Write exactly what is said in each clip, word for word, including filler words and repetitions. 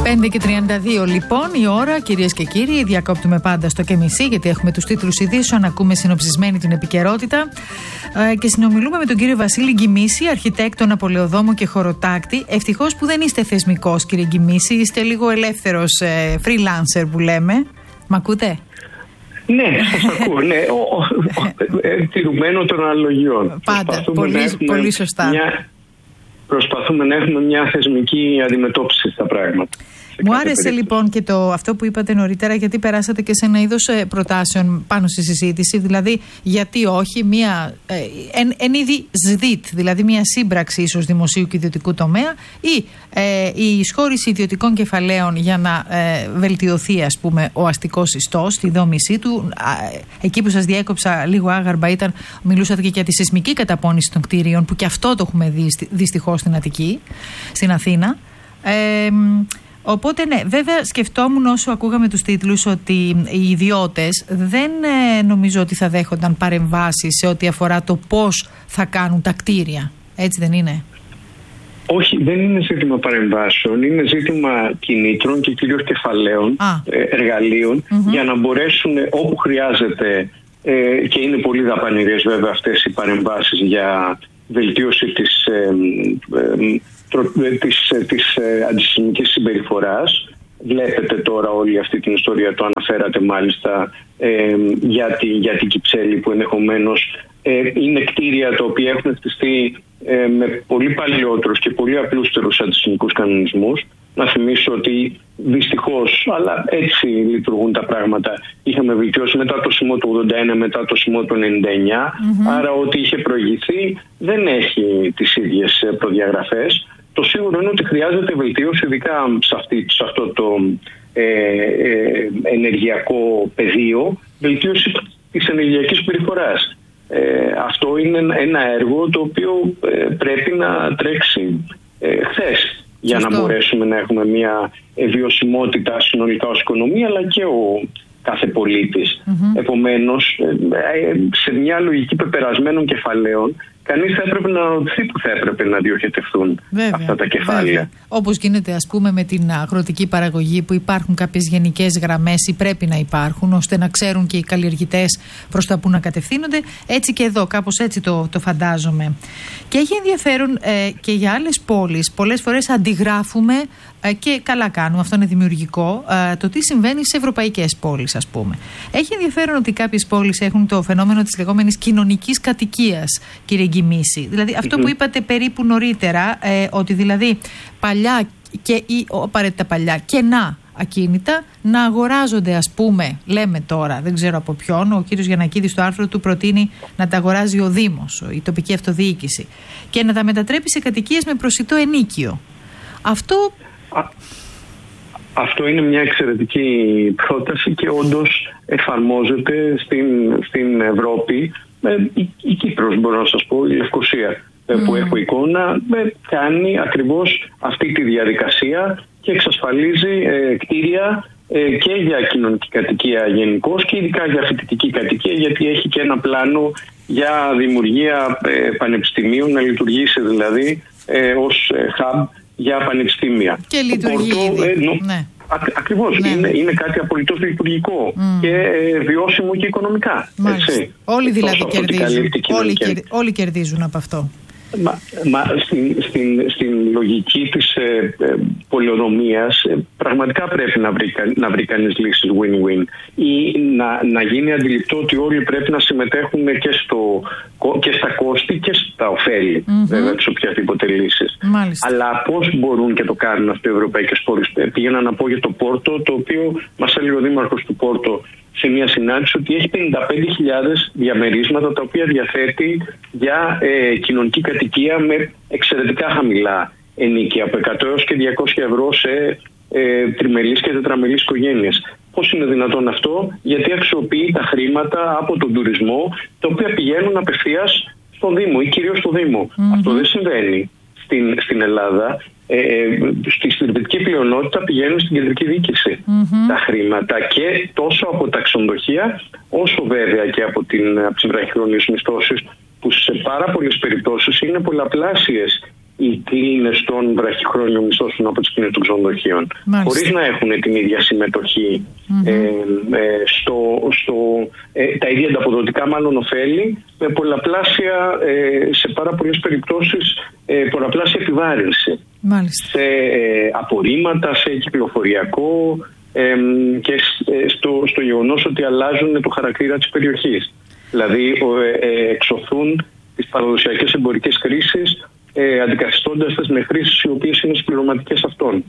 πέντε και τριάντα δύο λοιπόν η ώρα, κυρίες και κύριοι. Διακόπτουμε πάντα στο και μισή, γιατί έχουμε τους τίτλους ειδήσεων. Ακούμε συνοψισμένη την επικαιρότητα. Ε, και συνομιλούμε με τον κύριο Βασίλη Γκιμίση, αρχιτέκτονα, πολεοδόμο και χωροτάκτη. Ευτυχώς που δεν είστε θεσμικός, κύριε Γκιμίση. Είστε λίγο ελεύθερος ε, freelancer που λέμε. Μ' ακούτε? Ναι, σας ακούω. Ναι, ο, ο, ε, τηρουμένο των αναλογιών. Πάντα. Πολύ, πολύ σωστά. Μια... Προσπαθούμε να έχουμε μια θεσμική αντιμετώπιση στα πράγματα. Μου άρεσε λοιπόν και το, αυτό που είπατε νωρίτερα, γιατί περάσατε και σε ένα είδος ε, προτάσεων πάνω στη συζήτηση. Δηλαδή, γιατί όχι, μια ε, εν, εν είδη ΣΔΙΤ, δηλαδή μια σύμπραξη ίσως δημοσίου και ιδιωτικού τομέα, ή ε, η εισχώρηση ιδιωτικών κεφαλαίων για να ε, βελτιωθεί, ας πούμε, ο αστικός ιστός, τη δόμησή του. Ε, εκεί που σας διέκοψα λίγο άγαρμπα ήταν, μιλούσατε και για τη σεισμική καταπώνηση των κτίριων, που και αυτό το έχουμε δει δυστυχώς στην Αττική, στην Αθήνα. Ε, Οπότε ναι, βέβαια σκεφτόμουν όσο ακούγαμε τους τίτλους ότι οι ιδιώτες δεν ε, νομίζω ότι θα δέχονταν παρεμβάσεις σε ό,τι αφορά το πώς θα κάνουν τα κτίρια. Έτσι δεν είναι? Όχι, δεν είναι ζήτημα παρεμβάσεων, είναι ζήτημα κινήτρων και κυρίως κεφαλαίων, Α. εργαλείων, mm-hmm. για να μπορέσουν όπου χρειάζεται, ε, και είναι πολύ δαπανηρές βέβαια αυτές οι παρεμβάσεις για βελτίωση της ε, ε, της, της αντισυσμικής συμπεριφοράς. Βλέπετε τώρα όλη αυτή την ιστορία, το αναφέρατε μάλιστα, ε, για, τη, για την Κυψέλη, που ενδεχομένως ε, είναι κτίρια τα οποία έχουν χτιστεί ε, με πολύ παλιότερους και πολύ απλούστερους αντισυσμικούς κανονισμούς. Να θυμίσω ότι δυστυχώς, αλλά έτσι λειτουργούν τα πράγματα, είχαμε βελτιώσει μετά το σεισμό του ογδόντα ένα, μετά το σεισμό του ενενήντα εννιά, mm-hmm. άρα ό,τι είχε προηγηθεί δεν έχει τις ίδιες προδιαγραφές. Το σίγουρο είναι ότι χρειάζεται βελτίωση, ειδικά σε, αυτή, σε αυτό το ε, ε, ενεργειακό πεδίο, βελτίωση της ενεργειακής περιφοράς. Ε, αυτό είναι ένα έργο το οποίο ε, πρέπει να τρέξει ε, χθες, για να μπορέσουμε να έχουμε μια βιωσιμότητα συνολικά ως οικονομία, αλλά και ο κάθε πολίτης. Mm-hmm. Επομένως, σε μια λογική πεπερασμένων κεφαλαίων, κανείς θα έπρεπε να ρωτηθεί που θα έπρεπε να διοχετευτούν βέβαια, αυτά τα κεφάλαια. Βέβαια. Όπως γίνεται, ας πούμε, με την αγροτική παραγωγή, που υπάρχουν κάποιες γενικές γραμμές ή πρέπει να υπάρχουν, ώστε να ξέρουν και οι καλλιεργητές προς τα που να κατευθύνονται. Έτσι και εδώ, κάπως έτσι το, το φαντάζομαι. Και έχει ενδιαφέρον ε, και για άλλες πόλεις. Πολλές φορές αντιγράφουμε ε, και καλά κάνουμε, αυτό είναι δημιουργικό, ε, το τι συμβαίνει σε ευρωπαϊκές πόλεις, ας πούμε. Έχει ενδιαφέρον ότι κάποιες πόλεις έχουν το φαινόμενο της λεγόμενης κοινωνικής κατοικίας, κύριε Γκιμίση. Δηλαδή αυτό mm-hmm. που είπατε περίπου νωρίτερα, ε, ότι δηλαδή παλιά και ή απαραίτητα παλιά κενά ακίνητα να αγοράζονται, ας πούμε, λέμε τώρα, δεν ξέρω από ποιον, ο κύριος Γιαννακίδης στο άρθρο του προτείνει να τα αγοράζει ο Δήμος, η τοπική αυτοδιοίκηση, και να τα μετατρέπει σε κατοικίες με προσιτό ενίκιο. Αυτό... Α, αυτό είναι μια εξαιρετική πρόταση και όντως εφαρμόζεται στην, στην Ευρώπη. Ε, η, η Κύπρος, μπορώ να σας πω, η Λευκοσία, ε, mm. που έχω εικόνα, ε, κάνει ακριβώς αυτή τη διαδικασία και εξασφαλίζει ε, κτίρια ε, και για κοινωνική κατοικία γενικώς και ειδικά για φοιτητική κατοικία, γιατί έχει και ένα πλάνο για δημιουργία ε, πανεπιστημίων, να λειτουργήσει δηλαδή ε, ως ε, hub για πανεπιστήμια. Και λειτουργεί Πόρτο, ε, νο, ναι. Ακριβώς, ναι. είναι, είναι κάτι απολύτως λειτουργικό mm. και ε, βιώσιμο και οικονομικά. Έτσι. Όλοι δηλαδή κερδίζουν. Όλοι, κερ, όλοι κερδίζουν από αυτό. Μα, μα στην, στην, στην λογική της ε, ε, πολεοδομίας ε, πραγματικά πρέπει να βρει, να βρει κανείς λύσεις win-win ή να, να γίνει αντιληπτό ότι όλοι πρέπει να συμμετέχουν και, στο, και στα κόστη και στα ωφέλη mm-hmm. βέβαια της οποιασδήποτε λύσης. Αλλά πώς μπορούν και το κάνουν αυτό οι ευρωπαϊκές πόλεις? Πήγαινα να πω για το Πόρτο, το οποίο μας έλεγε ο δήμαρχος του Πόρτο σε μια συνάντηση ότι έχει πενήντα πέντε χιλιάδες διαμερίσματα τα οποία διαθέτει για ε, κοινωνική κατοικία με εξαιρετικά χαμηλά ενίκια, από εκατό έως και διακόσια ευρώ σε ε, τριμελείς και τετραμελείς οικογένειες. Πώς είναι δυνατόν αυτό? Γιατί αξιοποιεί τα χρήματα από τον τουρισμό, τα οποία πηγαίνουν απευθείας στον Δήμο ή κυρίως στο Δήμο. Mm-hmm. Αυτό δεν συμβαίνει στην, στην Ελλάδα. Ε, στη συντηρητική πλειονότητα πηγαίνουν στην κεντρική διοίκηση mm-hmm. τα χρήματα, και τόσο από τα ξενοδοχεία όσο βέβαια και από, την, από τις βραχυχρόνιες μισθώσεις, που σε πάρα πολλές περιπτώσεις είναι πολλαπλάσιες οι κλίνες των βραχυχρόνιων μισθώσεων από τις κλίνες των ξενοδοχείων, χωρίς να έχουν την ίδια συμμετοχή mm-hmm. ε, ε, στο, στο, ε, τα ίδια ανταποδοτικά μάλλον ωφέλη, με πολλαπλάσια, ε, σε πάρα πολλές περιπτώσεις ε, πολλαπλάσια επιβάρυνση. Μάλιστα. Σε ε, απορρίμματα, σε κυκλοφοριακό ε, και στο, στο γεγονός ότι αλλάζουν το χαρακτήρα της περιοχής. Δηλαδή ε, ε, εξωθούν τις παραδοσιακές εμπορικές χρήσεις, ε, αντικαθιστώντας τις με χρήσεις οι οποίες είναι συμπληρωματικές αυτών.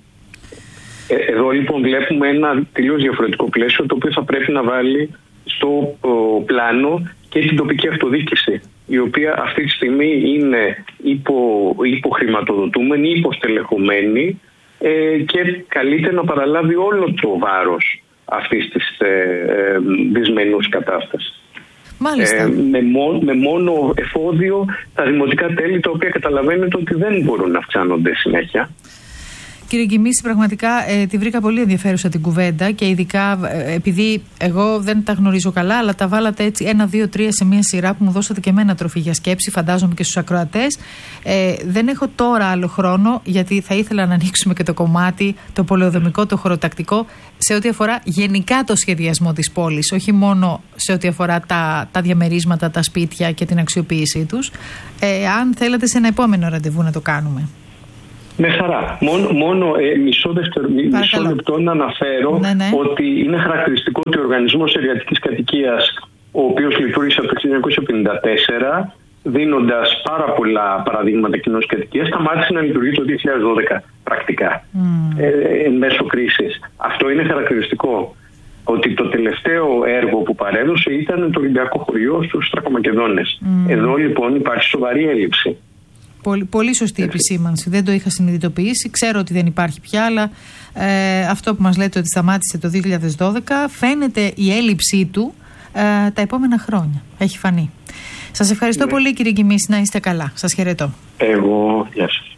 Ε, εδώ λοιπόν βλέπουμε ένα τελείως διαφορετικό πλαίσιο, το οποίο θα πρέπει να βάλει στο ο, πλάνο και την τοπική αυτοδιοίκηση, η οποία αυτή τη στιγμή είναι υπο, υποχρηματοδοτούμενη, υποστελεχωμένη ε, και καλείται να παραλάβει όλο το βάρος αυτής της ε, ε, δυσμενούς κατάστασης. Ε, με, μό, με μόνο εφόδιο τα δημοτικά τέλη, τα οποία καταλαβαίνετε ότι δεν μπορούν να αυξάνονται συνέχεια. Κύριε Γκυμίση, πραγματικά ε, τη βρήκα πολύ ενδιαφέρουσα την κουβέντα και ειδικά ε, επειδή εγώ δεν τα γνωρίζω καλά, αλλά τα βάλατε έτσι ένα, δύο, τρία σε μια σειρά που μου δώσατε και εμένα τροφή για σκέψη, φαντάζομαι και στους ακροατές. Ε, δεν έχω τώρα άλλο χρόνο, γιατί θα ήθελα να ανοίξουμε και το κομμάτι, το πολεοδομικό, το χωροτακτικό, σε ό,τι αφορά γενικά το σχεδιασμό της πόλης, όχι μόνο σε ό,τι αφορά τα, τα διαμερίσματα, τα σπίτια και την αξιοποίησή τους. Ε, αν θέλετε σε ένα επόμενο ραντεβού να το κάνουμε. Με χαρά. Μόνο, μόνο ε, μισό, δευτερο, μισό λεπτό να αναφέρω ναι, ναι. ότι είναι χαρακτηριστικό ότι ο Οργανισμός Εργατικής Κατοικίας, ο οποίος λειτουργήσε από το χίλια εννιακόσια πενήντα τέσσερα, δίνοντας πάρα πολλά παραδείγματα κοινώς κατοικίας, σταμάτησε να λειτουργεί το δύο χιλιάδες δώδεκα πρακτικά, mm. ε, εν μέσω κρίσης. Αυτό είναι χαρακτηριστικό. Ότι το τελευταίο έργο που παρέδωσε ήταν το Ολυμπιακό Χωριό στους Θρακομακεδόνες. Mm. Εδώ λοιπόν υπάρχει σοβαρή έλλειψη. Πολύ, πολύ σωστή επισήμανση. Δεν το είχα συνειδητοποιήσει. Ξέρω ότι δεν υπάρχει πια, αλλά ε, αυτό που μας λέτε ότι σταμάτησε το δύο χιλιάδες δώδεκα, φαίνεται η έλλειψή του ε, τα επόμενα χρόνια. Έχει φανεί. Σας ευχαριστώ ναι. πολύ, κύριε Γκυμίση. Να είστε καλά. Σας χαιρετώ. Εγώ, γεια σας.